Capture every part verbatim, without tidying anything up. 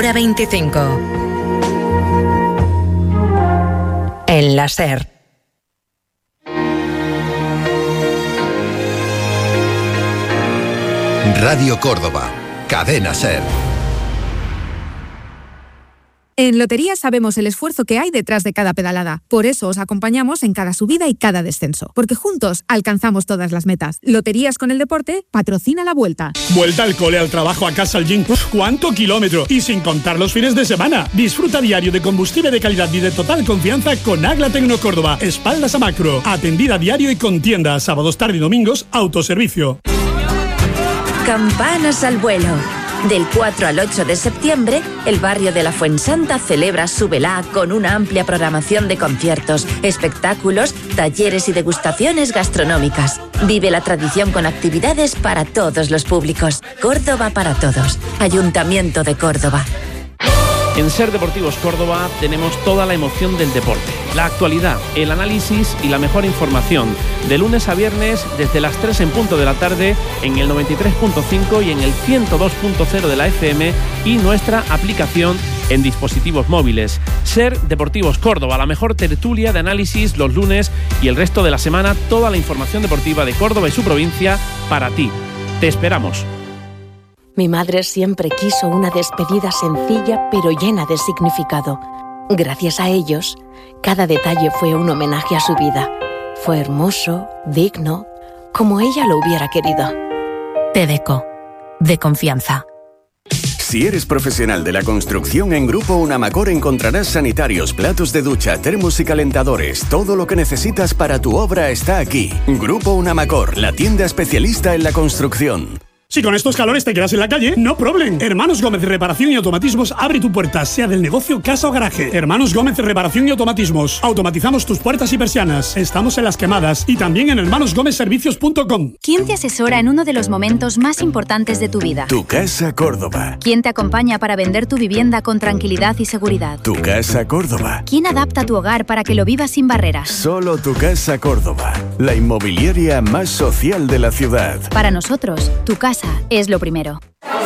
nueve veinticinco. En la SER. Radio Córdoba, Cadena SER. En Lotería sabemos el esfuerzo que hay detrás de cada pedalada. Por eso os acompañamos en cada subida y cada descenso. Porque juntos alcanzamos todas las metas. Loterías con el deporte patrocina la Vuelta. Vuelta al cole, al trabajo, a casa, al gym. Uf, ¿cuánto kilómetro? Y sin contar los fines de semana. Disfruta diario de combustible de calidad y de total confianza con Agla Tecno Córdoba. Espaldas a macro. Atendida diario y con tienda. Sábados, tarde y domingos, autoservicio. Campanas al vuelo. Del cuatro al ocho de septiembre, el barrio de la Fuensanta celebra su velá con una amplia programación de conciertos, espectáculos, talleres y degustaciones gastronómicas. Vive la tradición con actividades para todos los públicos. Córdoba para todos. Ayuntamiento de Córdoba. En SER Deportivos Córdoba tenemos toda la emoción del deporte, la actualidad, el análisis y la mejor información. De lunes a viernes, desde las tres en punto de la tarde, en el noventa y tres punto cinco y en el ciento dos punto cero de la F M y nuestra aplicación en dispositivos móviles. SER Deportivos Córdoba, la mejor tertulia de análisis los lunes y el resto de la semana, toda la información deportiva de Córdoba y su provincia para ti. Te esperamos. Mi madre siempre quiso una despedida sencilla pero llena de significado. Gracias a ellos, cada detalle fue un homenaje a su vida. Fue hermoso, digno, como ella lo hubiera querido. Tedeco, de confianza. Si eres profesional de la construcción, en Grupo Unamacor encontrarás sanitarios, platos de ducha, termos y calentadores. Todo lo que necesitas para tu obra está aquí. Grupo Unamacor, la tienda especialista en la construcción. Si con estos calores te quedas en la calle, no problem. Hermanos Gómez Reparación y Automatismos abre tu puerta, sea del negocio, casa o garaje. Hermanos Gómez Reparación y Automatismos. Automatizamos tus puertas y persianas. Estamos en Las Quemadas y también en hermanos gómez servicios punto com. ¿Quién te asesora en uno de los momentos más importantes de tu vida? Tu Casa Córdoba. ¿Quién te acompaña para vender tu vivienda con tranquilidad y seguridad? Tu Casa Córdoba. ¿Quién adapta tu hogar para que lo vivas sin barreras? Solo Tu Casa Córdoba, la inmobiliaria más social de la ciudad. Para nosotros, tu casa es lo primero.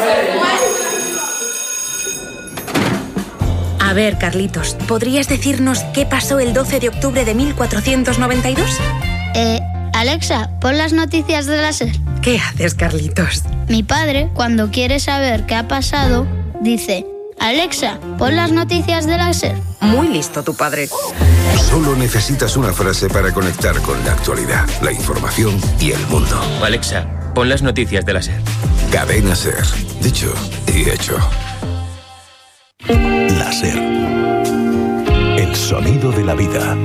A ver, Carlitos, ¿podrías decirnos qué pasó el doce de octubre de mil cuatrocientos noventa y dos? Eh, Alexa, pon las noticias de la SER. ¿Qué haces, Carlitos? Mi padre, cuando quiere saber qué ha pasado, dice: Alexa, pon las noticias de la SER. Muy listo tu padre. Solo necesitas una frase para conectar con la actualidad, la información y el mundo. Alexa, pon las noticias de la SER. Cadena SER. Dicho y hecho. La SER. El sonido de la vida.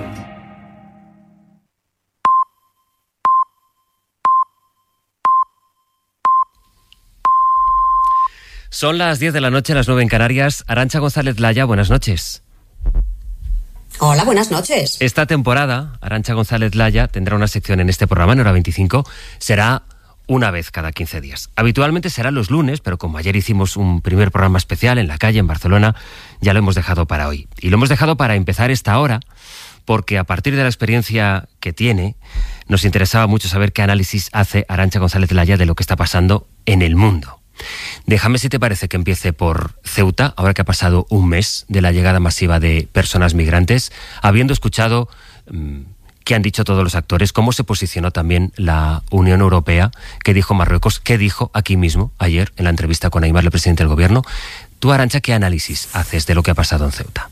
Son las diez de la noche, las nueve en Canarias. Arantxa González Laya, buenas noches. Hola, buenas noches. Esta temporada, Arantxa González Laya tendrá una sección en este programa, en Hora veinticinco. Será una vez cada quince días. Habitualmente será los lunes, pero como ayer hicimos un primer programa especial en la calle, en Barcelona, ya lo hemos dejado para hoy. Y lo hemos dejado para empezar esta hora, porque a partir de la experiencia que tiene, nos interesaba mucho saber qué análisis hace Arantxa González Laya de lo que está pasando en el mundo. Déjame, si te parece, que empiece por Ceuta, ahora que ha pasado un mes de la llegada masiva de personas migrantes, habiendo escuchado mmm, qué han dicho todos los actores, cómo se posicionó también la Unión Europea, qué dijo Marruecos, qué dijo aquí mismo ayer en la entrevista con Aimar, el presidente del gobierno. Tú, Arantxa, ¿qué análisis haces de lo que ha pasado en Ceuta?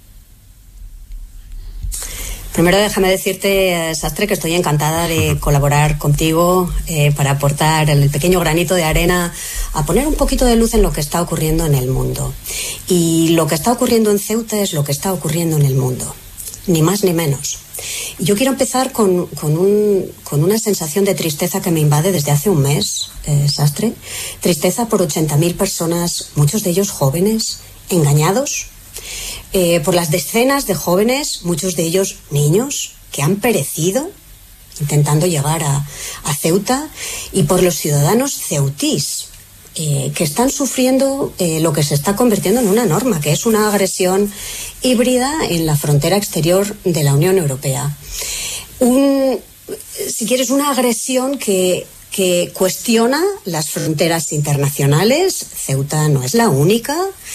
Primero déjame decirte, Sastre, que estoy encantada de colaborar contigo eh, para aportar el pequeño granito de arena a poner un poquito de luz en lo que está ocurriendo en el mundo. Y lo que está ocurriendo en Ceuta es lo que está ocurriendo en el mundo, ni más ni menos. Y yo quiero empezar con, con, un, con una sensación de tristeza que me invade desde hace un mes, eh, Sastre. Tristeza por ochenta mil personas, muchos de ellos jóvenes, engañados, Eh, por las decenas de jóvenes, muchos de ellos niños, que han perecido intentando llegar a, a Ceuta, y por los ciudadanos ceutís, eh, que están sufriendo eh, lo que se está convirtiendo en una norma, que es una agresión híbrida en la frontera exterior de la Unión Europea. Un, si quieres, una agresión que, que cuestiona las fronteras internacionales. Ceuta no es la única.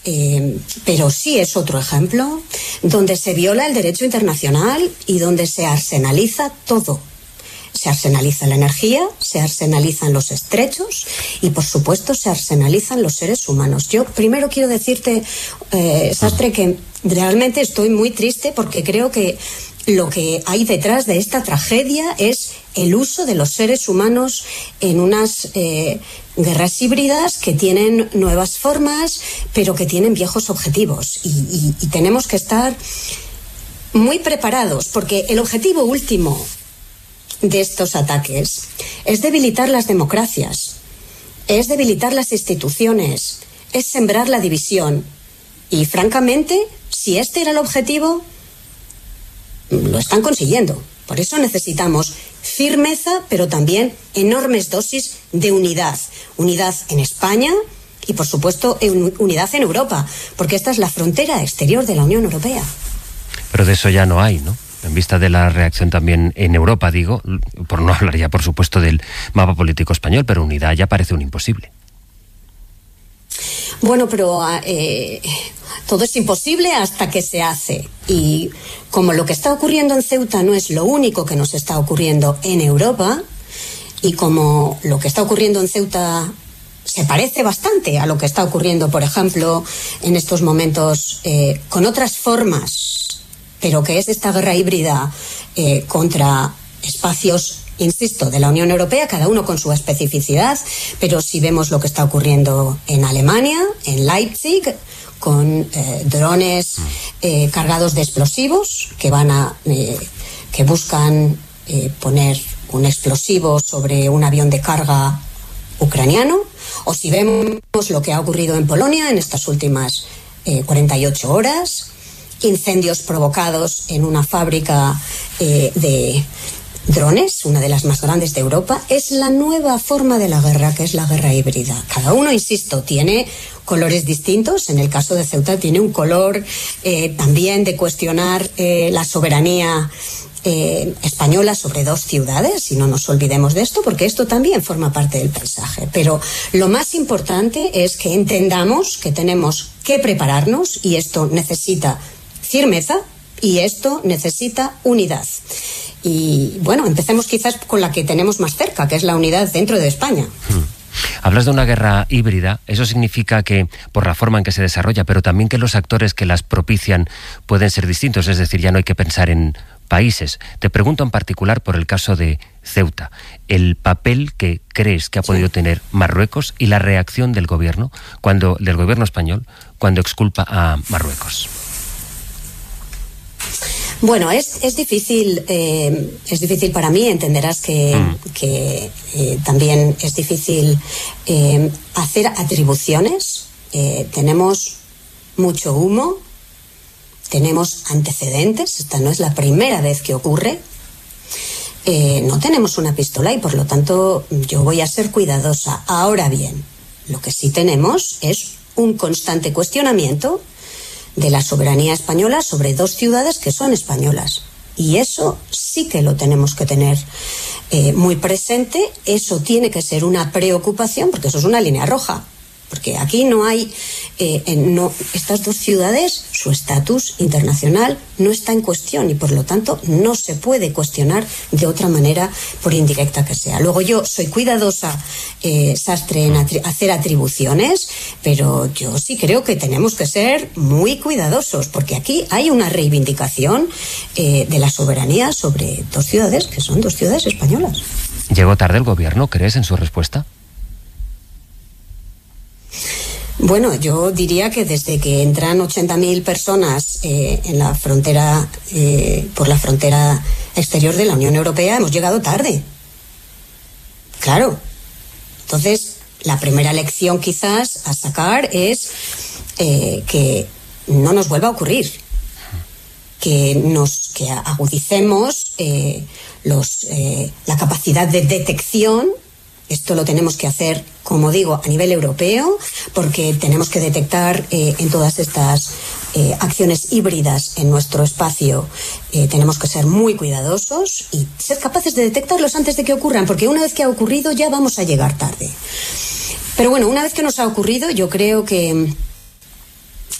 eh, pero sí es otro ejemplo donde se viola el derecho internacional y donde se arsenaliza todo. Se arsenaliza la energía, se arsenalizan los estrechos y, por supuesto, se arsenalizan los seres humanos. Yo primero quiero decirte, eh, Sastre, que realmente estoy muy triste porque creo que lo que hay detrás de esta tragedia es el uso de los seres humanos en unas eh, guerras híbridas que tienen nuevas formas, pero que tienen viejos objetivos. Y, y, y tenemos que estar muy preparados, porque el objetivo último de estos ataques es debilitar las democracias, es debilitar las instituciones, es sembrar la división. Y francamente, si este era el objetivo, lo están consiguiendo. Por eso necesitamos firmeza, pero también enormes dosis de unidad. Unidad en España y, por supuesto, unidad en Europa, porque esta es la frontera exterior de la Unión Europea. Pero de eso ya no hay, ¿no? En vista de la reacción también en Europa, digo, por no hablar ya, por supuesto, del mapa político español, pero unidad ya parece un imposible. Bueno, pero eh, todo es imposible hasta que se hace. Y como lo que está ocurriendo en Ceuta no es lo único que nos está ocurriendo en Europa, y como lo que está ocurriendo en Ceuta se parece bastante a lo que está ocurriendo, por ejemplo, en estos momentos eh, con otras formas, pero que es esta guerra híbrida eh, contra espacios, insisto, de la Unión Europea, cada uno con su especificidad, pero si vemos lo que está ocurriendo en Alemania, en Leipzig, con eh, drones eh, cargados de explosivos que van a eh, que buscan eh, poner un explosivo sobre un avión de carga ucraniano, o si vemos lo que ha ocurrido en Polonia en estas últimas eh, cuarenta y ocho horas, incendios provocados en una fábrica eh, de drones, una de las más grandes de Europa. Es la nueva forma de la guerra, que es la guerra híbrida. Cada uno, insisto, tiene colores distintos. En el caso de Ceuta tiene un color eh, también de cuestionar eh, la soberanía eh, española sobre dos ciudades, y no nos olvidemos de esto, porque esto también forma parte del paisaje. Pero lo más importante es que entendamos que tenemos que prepararnos, y esto necesita firmeza, y esto necesita unidad. Y bueno, empecemos quizás con la que tenemos más cerca, que es la unidad dentro de España. Hmm. Hablas de una guerra híbrida. Eso significa que, por la forma en que se desarrolla, pero también que los actores que las propician pueden ser distintos, es decir, ya no hay que pensar en países. Te pregunto en particular por el caso de Ceuta, el papel que crees que ha podido tener Marruecos y la reacción del gobierno, cuando del gobierno español, cuando exculpa a Marruecos. Bueno, es, es difícil, eh, es difícil para mí, entenderás que, mm. que eh, también es difícil eh, hacer atribuciones. Eh, tenemos mucho humo, tenemos antecedentes, esta no es la primera vez que ocurre. Eh, no tenemos una pistola y, por lo tanto, yo voy a ser cuidadosa. Ahora bien, lo que sí tenemos es un constante cuestionamiento de la soberanía española sobre dos ciudades que son españolas. Y eso sí que lo tenemos que tener eh, muy presente. Eso tiene que ser una preocupación, porque eso es una línea roja. Porque aquí no hay, eh, no, estas dos ciudades, su estatus internacional no está en cuestión, y por lo tanto no se puede cuestionar de otra manera, por indirecta que sea. Luego, yo soy cuidadosa, eh, Sastre, en atri- hacer atribuciones, pero yo sí creo que tenemos que ser muy cuidadosos, porque aquí hay una reivindicación eh, de la soberanía sobre dos ciudades que son dos ciudades españolas. ¿Llegó tarde el gobierno, crees, en su respuesta? Bueno, yo diría que desde que entran ochenta mil personas eh, en la frontera, eh, por la frontera exterior de la Unión Europea, hemos llegado tarde. Claro. Entonces, la primera lección quizás a sacar es eh, que no nos vuelva a ocurrir. Que nos que agudicemos eh, los, eh, la capacidad de detección. Esto lo tenemos que hacer, como digo, a nivel europeo, porque tenemos que detectar eh, en todas estas eh, acciones híbridas en nuestro espacio, eh, tenemos que ser muy cuidadosos y ser capaces de detectarlos antes de que ocurran, porque una vez que ha ocurrido ya vamos a llegar tarde. Pero bueno, una vez que nos ha ocurrido, yo creo que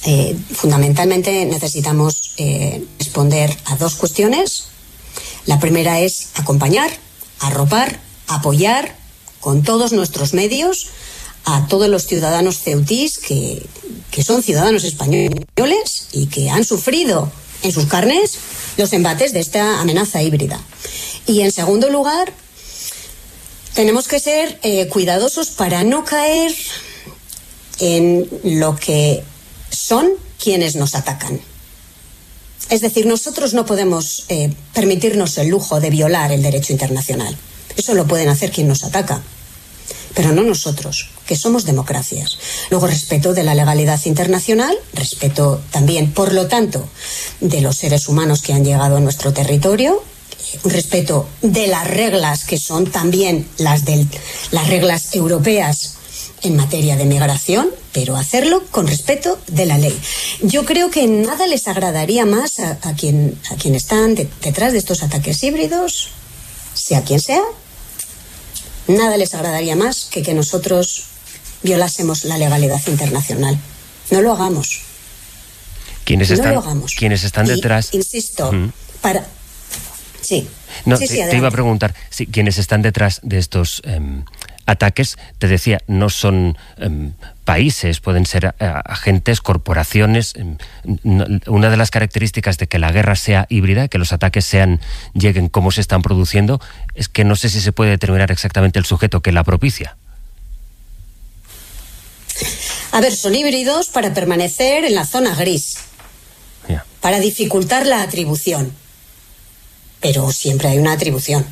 Eh, fundamentalmente necesitamos eh, responder a dos cuestiones. La primera es acompañar, arropar, apoyar con todos nuestros medios a todos los ciudadanos ceutís que, que son ciudadanos españoles y que han sufrido en sus carnes los embates de esta amenaza híbrida. Y en segundo lugar, tenemos que ser eh, cuidadosos para no caer en lo que son quienes nos atacan. Es decir, nosotros no podemos eh, permitirnos el lujo de violar el derecho internacional. Eso lo pueden hacer quien nos ataca, pero no nosotros, que somos democracias. Luego, respeto de la legalidad internacional, respeto también, por lo tanto, de los seres humanos que han llegado a nuestro territorio, un respeto de las reglas que son también las, del, las reglas europeas en materia de migración, pero hacerlo con respeto de la ley. Yo creo que nada les agradaría más a, a, quien, a quien están de, detrás de estos ataques híbridos, sea quien sea, nada les agradaría más que que nosotros violásemos la legalidad internacional. No lo hagamos. ¿Quiénes no están, lo hagamos. ¿Quiénes están detrás? Y, insisto, uh-huh. para... Sí. No, sí, te, sí, te iba a preguntar, sí, ¿quiénes están detrás de estos eh, ataques? Te decía, no son eh, países, pueden ser eh, agentes, corporaciones. Eh, no, una de las características de que la guerra sea híbrida, que los ataques sean lleguen como se están produciendo, es que no sé si se puede determinar exactamente el sujeto que la propicia. A ver, son híbridos para permanecer en la zona gris, yeah. para dificultar la atribución. Pero siempre hay una atribución.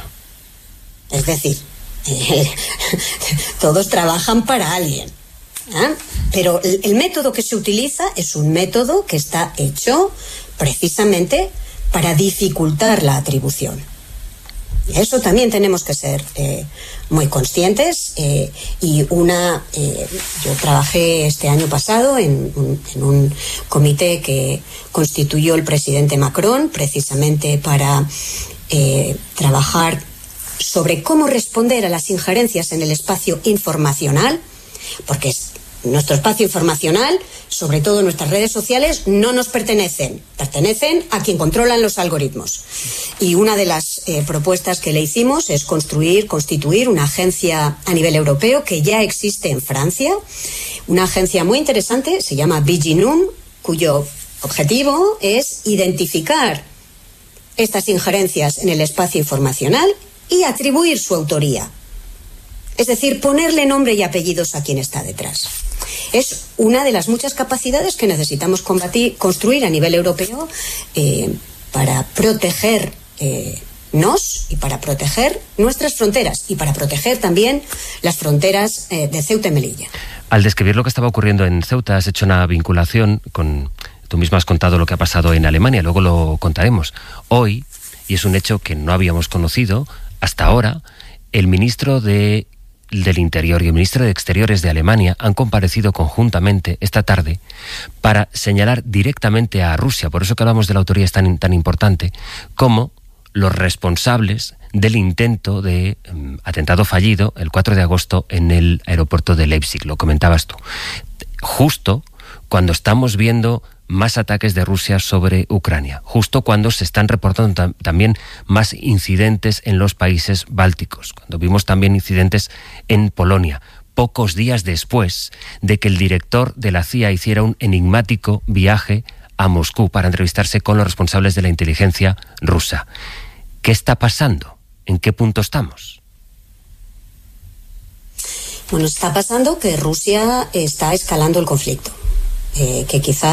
Es decir, eh, todos trabajan para alguien. ¿eh? Pero el, el método que se utiliza es un método que está hecho precisamente para dificultar la atribución. Y eso también tenemos que ser eh, muy conscientes. Eh, y una, eh, yo trabajé este año pasado en un, en un comité que constituyó el presidente Macron precisamente para eh, trabajar sobre cómo responder a las injerencias en el espacio informacional, porque es, nuestro espacio informacional, sobre todo nuestras redes sociales, no nos pertenecen, pertenecen a quien controlan los algoritmos. Y una de las eh, propuestas que le hicimos es construir, constituir una agencia a nivel europeo que ya existe en Francia, una agencia muy interesante, se llama Viginum, cuyo objetivo es identificar estas injerencias en el espacio informacional y atribuir su autoría. Es decir, ponerle nombre y apellidos a quien está detrás. Es una de las muchas capacidades que necesitamos combatir, construir a nivel europeo eh, para protegernos eh, y para proteger nuestras fronteras y para proteger también las fronteras eh, de Ceuta y Melilla. Al describir lo que estaba ocurriendo en Ceuta, has hecho una vinculación con... Tú misma has contado lo que ha pasado en Alemania, luego lo contaremos. Hoy, y es un hecho que no habíamos conocido hasta ahora, el ministro de... del Interior y el ministro de Exteriores de Alemania han comparecido conjuntamente esta tarde para señalar directamente a Rusia, por eso que hablamos de la autoría es tan, tan importante, como los responsables del intento de um, atentado fallido el cuatro de agosto en el aeropuerto de Leipzig, lo comentabas tú. Justo cuando estamos viendo más ataques de Rusia sobre Ucrania, justo cuando se están reportando tam- también más incidentes en los países bálticos, cuando vimos también incidentes en Polonia, pocos días después de que el director de la C I A hiciera un enigmático viaje a Moscú para entrevistarse con los responsables de la inteligencia rusa. ¿Qué está pasando? ¿En qué punto estamos? Bueno, está pasando que Rusia está escalando el conflicto, eh, que quizás